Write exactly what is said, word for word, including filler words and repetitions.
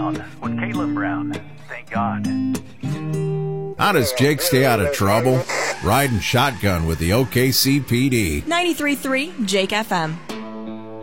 Brown with Caitlin Brown. Thank God. How does Jake stay out of trouble? Riding shotgun with the O K C P D. ninety-three point three Jake F M.